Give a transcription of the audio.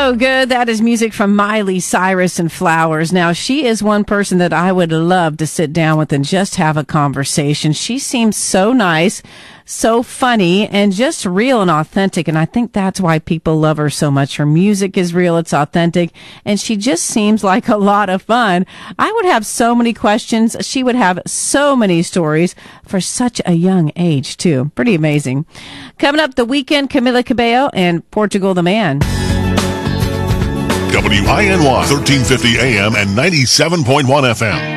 So good. That is music from Miley Cyrus and Flowers. Now, she is one person that I would love to sit down with and just have a conversation. She seems so nice, so funny, and just real and authentic. And I think that's why people love her so much. Her music is real, it's authentic, and she just seems like a lot of fun. I would have so many questions. She would have so many stories for such a young age, too. Pretty amazing. Coming up, The Weeknd, Camila Cabello, and Portugal the Man. WINY 1350 AM and 97.1 FM.